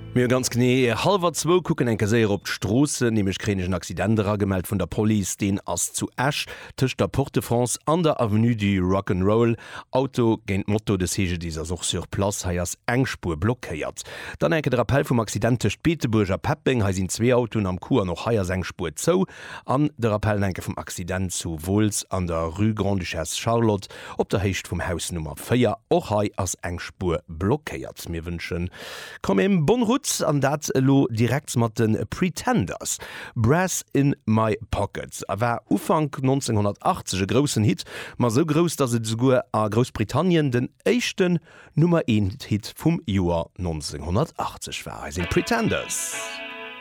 Mir ganz gnee halber 2 gucken enke séier op d'Strose, nemech krenegen Accidenterer gemeldt vun der Police, den ass zu Ash tëcht der Porte de France an der Avenue du Rock'n'Roll. Auto géint Motto des hege dieser soch sur Plas haiers engspur blockéiert. Dann enke der Appell vum Accidentech Peteburger Pepping haisinn 2 Autoen am Kur noch haiers engspur zou, an der Appell enke vum Accident zu Vols an der Rue Grand Duchesse Charlotte op der Hecht vum Haus Nummer 4 och hai ass engspur blockéiert. Mir wünschen kom em bon Rutz an dat lo direkt mat den Pretenders. Brass in my pockets. Awer Ufang 1980 grossen Hit, mar so groß, dat et sogur a Großbritannien den échten Nummer 1 Hit vum Joar 1980 war. Pretenders.